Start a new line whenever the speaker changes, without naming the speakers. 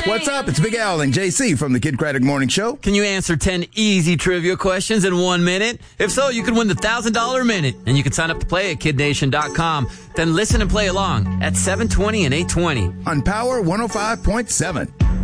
What's up? It's Big Al and JC from the Kid Craddock Morning Show.
Can you answer 10 easy trivia questions in 1 minute? If so, you can win the $1,000 minute. And you can sign up to play at KidNation.com. Then listen and play along at 7:20 and 8:20.
On Power 105.7.